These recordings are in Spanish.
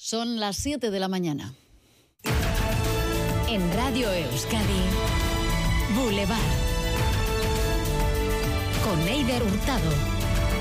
Son las 7 de la mañana. En Radio Euskadi, Boulevard. Con Eider Hurtado.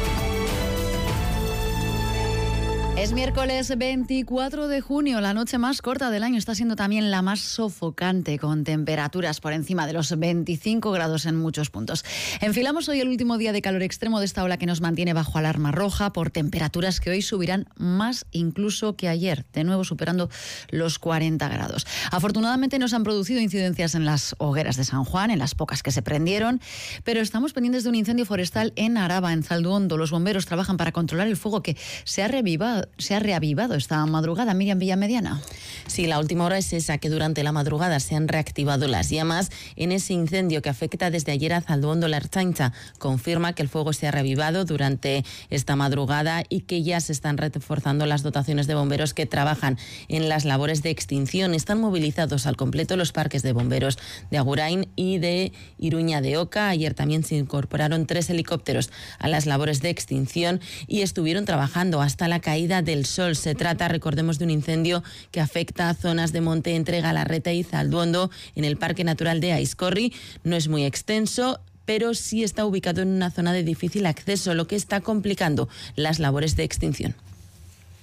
Es miércoles 24 de junio, la noche más corta del año. Está siendo también la más sofocante, con temperaturas por encima de los 25 grados en muchos puntos. Enfilamos hoy el último día de calor extremo de esta ola que nos mantiene bajo alarma roja por temperaturas que hoy subirán más incluso que ayer, de nuevo superando los 40 grados. Afortunadamente no se han producido incidencias en las hogueras de San Juan, en las pocas que se prendieron, pero estamos pendientes de un incendio forestal en Araba, en Zalduondo. Los bomberos trabajan para controlar el fuego que se ha reavivado esta madrugada. Miriam Villamediana. Sí, la última hora es esa, que durante la madrugada se han reactivado las llamas en ese incendio que afecta desde ayer a Zalduondo. La Ertzaintza confirma que el fuego se ha reavivado durante esta madrugada y que ya se están reforzando las dotaciones de bomberos que trabajan en las labores de extinción. Están movilizados al completo los parques de bomberos de Agurain y de Iruña de Oca. Ayer también se incorporaron 3 helicópteros a las labores de extinción y estuvieron trabajando hasta la caída del sol. Se trata, recordemos, de un incendio que afecta a zonas de monte entre Galarreta y Zalduondo en el Parque Natural de Aizkorri. No es muy extenso, pero sí está ubicado en una zona de difícil acceso, lo que está complicando las labores de extinción.